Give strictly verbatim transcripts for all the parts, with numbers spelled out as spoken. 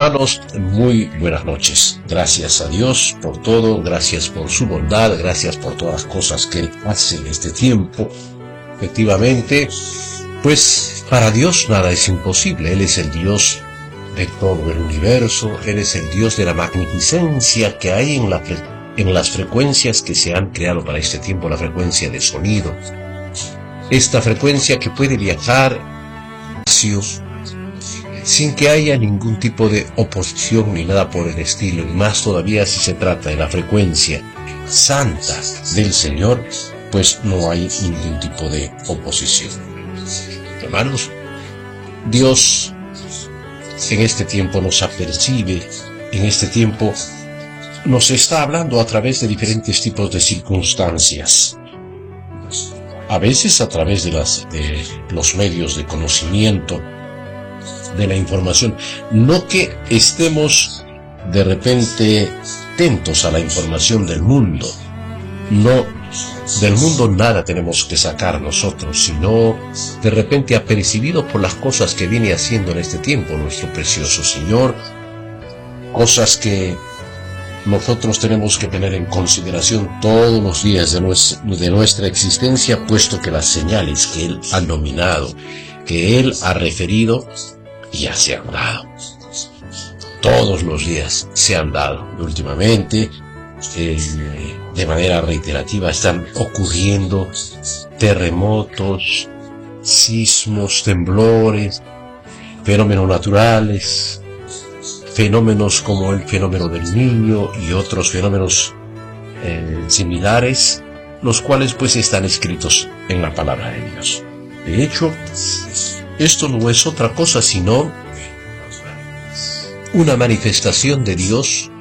hermanos, muy buenas noches. Gracias a Dios por todo, gracias por su bondad, gracias por todas las cosas que Él hace en este tiempo. Efectivamente, pues para Dios nada es imposible. Él es el Dios de todo el universo, Él es el Dios de la magnificencia que hay en, la, en las frecuencias que se han creado para este tiempo, la frecuencia de sonido. Esta frecuencia que puede viajar sin que haya ningún tipo de oposición ni nada por el estilo, y más todavía si se trata de la frecuencia santa del Señor, pues no hay ningún tipo de oposición. Hermanos, Dios en este tiempo nos apercibe, en este tiempo nos está hablando a través de diferentes tipos de circunstancias. A veces a través de, las, de los medios de conocimiento, de la información. No que estemos de repente atentos a la información del mundo. No, del mundo nada tenemos que sacar nosotros, sino de repente apercibido por las cosas que viene haciendo en este tiempo nuestro precioso Señor. Cosas que nosotros tenemos que tener en consideración todos los días de, nues- de nuestra existencia, puesto que las señales que Él ha nominado, que Él ha referido, ya se han dado. Todos los días se han dado. Y últimamente, eh, de manera reiterativa, están ocurriendo terremotos, sismos, temblores, fenómenos naturales, fenómenos como el fenómeno del niño y otros fenómenos eh, similares, los cuales pues están escritos en la palabra de Dios. De hecho, esto no es otra cosa sino una manifestación de Dios,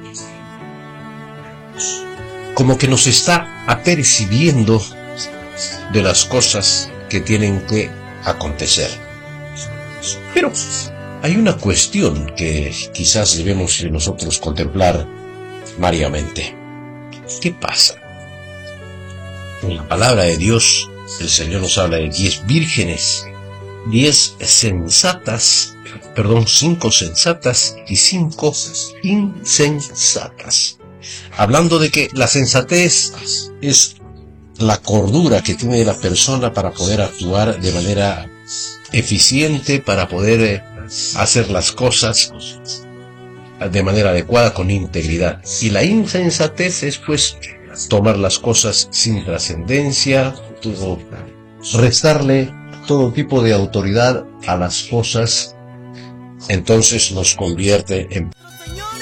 como que nos está apercibiendo de las cosas que tienen que acontecer. Pero hay una cuestión que quizás debemos nosotros contemplar variamente. ¿Qué pasa? En la palabra de Dios, el Señor nos habla de diez vírgenes, diez sensatas, perdón, cinco sensatas y cinco insensatas. Hablando de que la sensatez es la cordura que tiene la persona para poder actuar de manera eficiente, para poder eh, hacer las cosas de manera adecuada, con integridad. Y la insensatez es pues tomar las cosas sin trascendencia, todo, restarle todo tipo de autoridad a las cosas, entonces nos convierte en